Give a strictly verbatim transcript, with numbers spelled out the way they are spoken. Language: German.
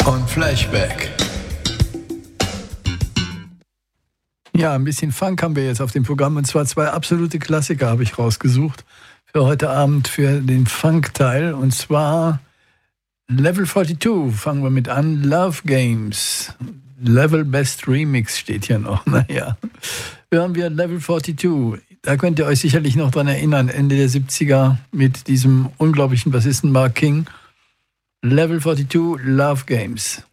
und Flashback. Ja, ein bisschen Funk haben wir jetzt auf dem Programm und zwar zwei absolute Klassiker habe ich rausgesucht für heute Abend für den Funk-Teil und zwar Level zweiundvierzig fangen wir mit an, Love Games. Level Best Remix steht hier noch, naja. Hören wir Level zweiundvierzig. Da könnt ihr euch sicherlich noch dran erinnern, Ende der siebziger mit diesem unglaublichen Bassisten Mark King. Level zweiundvierzig, Love Games.